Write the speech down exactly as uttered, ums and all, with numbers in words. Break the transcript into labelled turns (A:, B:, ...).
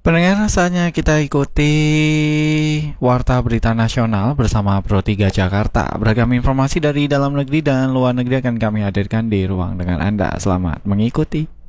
A: Pendengar, rasanya kita ikuti Warta Berita Nasional bersama Pro tiga Jakarta. Beragam informasi dari dalam negeri dan luar negeri akan kami hadirkan di ruang dengan Anda. Selamat mengikuti.